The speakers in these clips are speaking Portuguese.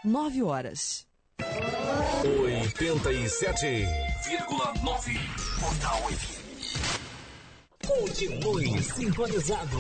9h. 87,9 Portal FM. Continue sintonizado.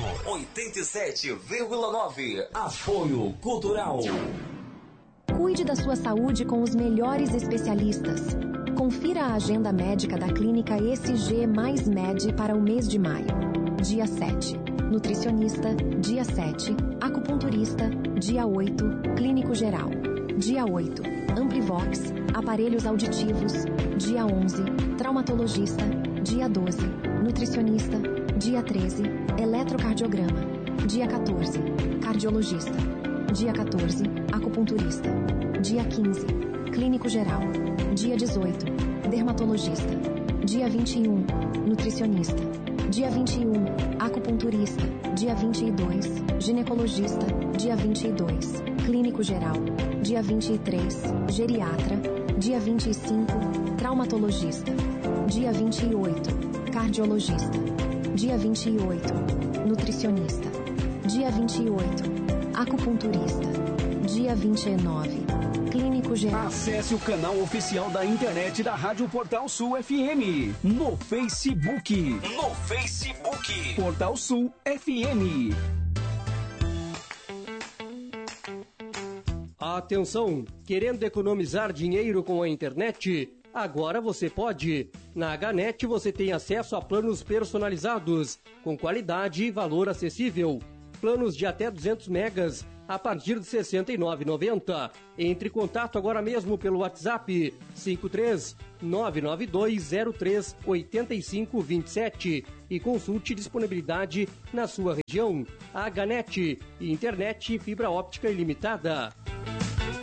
87,9 Apoio Cultural. Cuide da sua saúde com os melhores especialistas. Confira a agenda médica da clínica ECG mais Med para o mês de maio. Dia 7, nutricionista. Dia 7, acupunturista. Dia 8, clínico geral. Dia 8, Amplivox, aparelhos auditivos. Dia 11, traumatologista. Dia 12, nutricionista. Dia 13, eletrocardiograma. Dia 14, cardiologista. Dia 14, acupunturista. Dia 15, clínico geral. Dia 18, dermatologista. Dia 21, nutricionista. Dia 21, acupunturista. Dia 22, ginecologista. Dia 22, clínico geral. Dia 23, geriatra. Dia 25, traumatologista. Dia 28, cardiologista. Dia 28, nutricionista. Dia 28, acupunturista. Dia 29, clínico geral. Acesse o canal oficial da internet da Rádio Portal Sul FM no Facebook. Portal Sul FM. Atenção! Querendo economizar dinheiro com a internet? Agora você pode. Na HNet você tem acesso a planos personalizados, com qualidade e valor acessível. Planos de até 200 megas a partir de R$ 69,90. Entre em contato agora mesmo pelo WhatsApp 53992038527 e consulte disponibilidade na sua região. HNet, internet e fibra óptica ilimitada.